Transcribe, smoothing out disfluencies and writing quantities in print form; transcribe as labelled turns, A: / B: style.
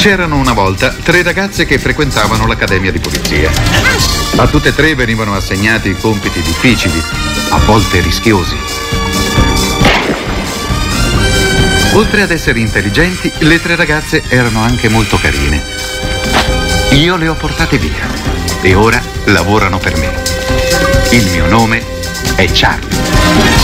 A: C'erano una volta 3 ragazze che frequentavano l'accademia di polizia. A tutte e 3 venivano assegnati compiti difficili, a volte rischiosi. Oltre ad essere intelligenti, le 3 ragazze erano anche molto carine. Io le ho portate via e ora lavorano per me. Il mio nome è Charlie.